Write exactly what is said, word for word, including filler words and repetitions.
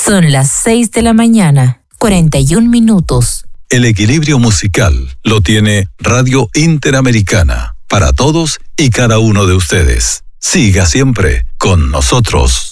Son las seis de la mañana, cuarenta y un minutos. El equilibrio musical lo tiene Radio Interamericana, para todos y cada uno de ustedes. Siga siempre con nosotros.